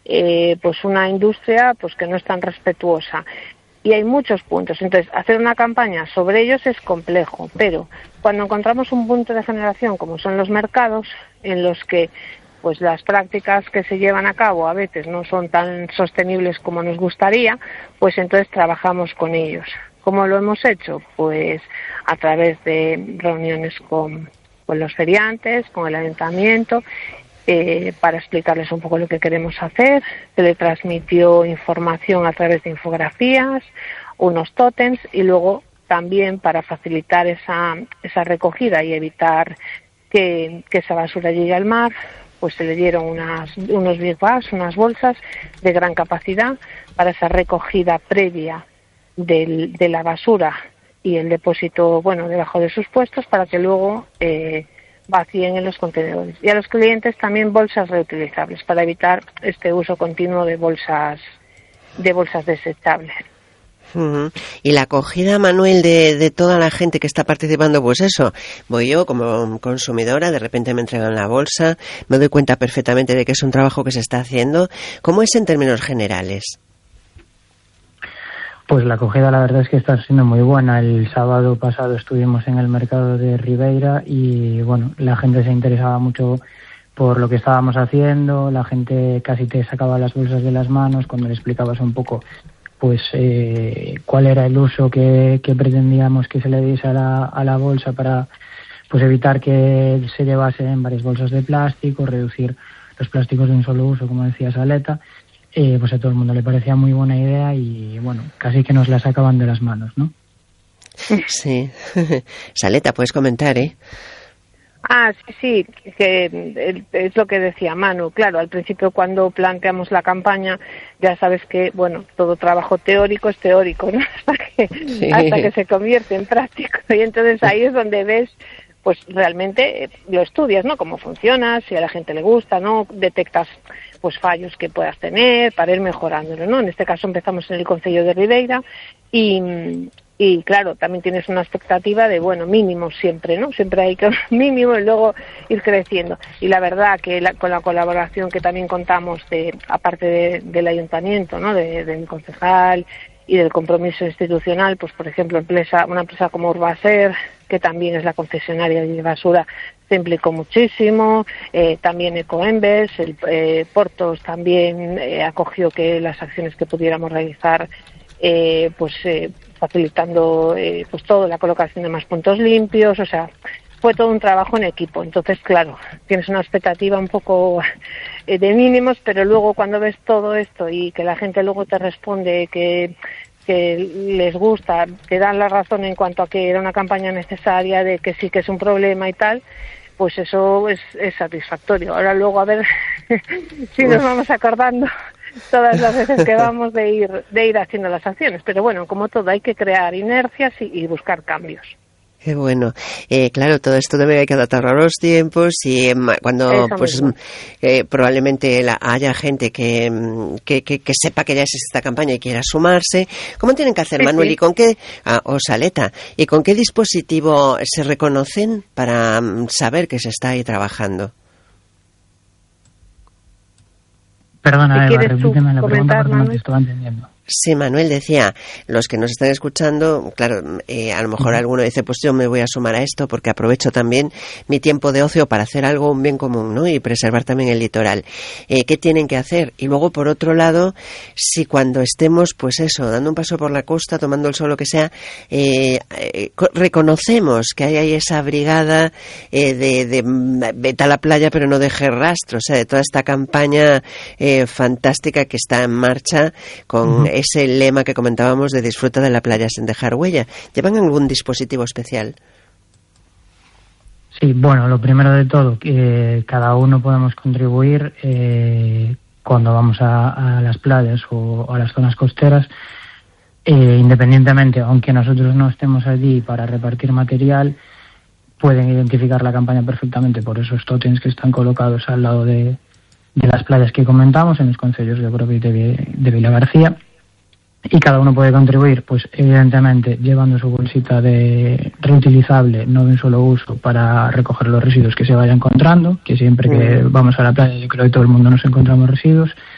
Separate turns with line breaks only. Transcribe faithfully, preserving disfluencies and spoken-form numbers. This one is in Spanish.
eh, pues una industria pues que no es tan respetuosa. Y hay muchos puntos. Entonces, hacer una campaña sobre ellos es complejo, pero cuando encontramos un punto de generación, como son los mercados, en los que pues las prácticas que se llevan a cabo a veces no son tan sostenibles como nos gustaría, pues entonces trabajamos con ellos. ¿Cómo lo hemos hecho? Pues a través de reuniones con, con los feriantes, con el ayuntamiento, eh, para explicarles un poco lo que queremos hacer. Se le transmitió información a través de infografías, unos tótems, y luego también para facilitar esa, esa recogida y evitar que, que esa basura llegue al mar, pues se le dieron unas, unos big bags, unas bolsas de gran capacidad para esa recogida previa del, de la basura y el depósito, bueno, debajo de sus puestos, para que luego eh, vacíen en los contenedores. Y a los clientes también bolsas reutilizables para evitar este uso continuo de bolsas de bolsas desechables.
Uh-huh. Y la acogida, Manuel, de, de toda la gente que está participando, pues eso, voy yo como consumidora, de repente me entregan la bolsa, me doy cuenta perfectamente de que es un trabajo que se está haciendo. ¿Cómo es en términos generales?
Pues la acogida la verdad es que está siendo muy buena. El sábado pasado estuvimos en el mercado de Ribeira y bueno, la gente se interesaba mucho por lo que estábamos haciendo, la gente casi te sacaba las bolsas de las manos cuando le explicabas un poco pues eh, cuál era el uso que, que pretendíamos que se le diese a la, a la bolsa para pues evitar que se llevase en varias bolsas de plástico, reducir los plásticos de un solo uso, como decía Saleta. Eh, pues a todo el mundo le parecía muy buena idea y bueno, casi que nos la sacaban de las manos, ¿no?
Sí. Saleta, puedes comentar, ¿eh?
Ah, sí, sí, que es lo que decía Manu. Claro, al principio cuando planteamos la campaña, ya sabes que, bueno, todo trabajo teórico es teórico, ¿no? Hasta que, sí. hasta que se convierte en práctico. Y entonces ahí es donde ves, pues realmente lo estudias, ¿no? Cómo funciona, si a la gente le gusta, ¿no? Detectas, pues, fallos que puedas tener para ir mejorándolo, ¿no? En este caso empezamos en el Concello de Ribeira y... Y claro, también tienes una expectativa de, bueno, mínimo siempre, ¿no? Siempre hay que mínimo y luego ir creciendo. Y la verdad que la, con la colaboración que también contamos, de aparte de, del ayuntamiento, ¿no? De, del concejal y del compromiso institucional, pues por ejemplo, empresa, una empresa como Urbaser, que también es la concesionaria de basura, se implicó muchísimo, eh, también Ecoembes, el eh, Portos también eh, acogió que las acciones que pudiéramos realizar, eh, pues... Eh, facilitando eh, pues todo, la colocación de más puntos limpios, o sea, fue todo un trabajo en equipo. Entonces, claro, tienes una expectativa un poco eh, de mínimos, pero luego cuando ves todo esto y que la gente luego te responde que, que les gusta, te dan la razón en cuanto a que era una campaña necesaria, de que sí que es un problema y tal, pues eso es, es satisfactorio. Ahora luego a ver si nos vamos acordando todas las veces que vamos de ir de ir haciendo las acciones, pero bueno, como todo hay que crear inercias y, y buscar cambios.
Qué bueno. Eh, claro, todo esto también hay que adaptarlo a los tiempos y eh, cuando Eso pues eh, probablemente la, haya gente que, que, que, que sepa que ya existe esta campaña y quiera sumarse. ¿Cómo tienen que hacer, sí, Manuel? Sí. ¿Y con qué, ah, o Saleta, y con qué dispositivo se reconocen para um, saber que se está ahí trabajando?
Perdona, Eva, repíteme la pregunta porque no te estaba entendiendo.
Sí, Manuel decía, los que nos están escuchando, claro, eh, a lo mejor uh-huh. alguno dice, pues yo me voy a sumar a esto porque aprovecho también mi tiempo de ocio para hacer algo, un bien común, ¿no? Y preservar también el litoral. Eh, ¿Qué tienen que hacer? Y luego, por otro lado, si cuando estemos, pues eso, dando un paso por la costa, tomando el sol, lo que sea, eh, eh, reconocemos que hay ahí esa brigada eh, de, de vete a la playa pero no dejes rastro, o sea, de toda esta campaña eh, fantástica que está en marcha con uh-huh. ese lema que comentábamos de disfruta de la playa sin dejar huella. ¿Llevan algún dispositivo especial?
Sí, bueno, lo primero de todo, que cada uno podemos contribuir eh, cuando vamos a, a las playas o a las zonas costeras, eh, independientemente, aunque nosotros no estemos allí para repartir material, pueden identificar la campaña perfectamente por esos tótems que están colocados al lado de, de las playas que comentamos en los concellos de Propi de, de Vilagarcía. Y cada uno puede contribuir, pues evidentemente llevando su bolsita de reutilizable, no de un solo uso, para recoger los residuos que se vaya encontrando, que siempre que vamos a la playa yo creo que todo el mundo nos encontramos residuos.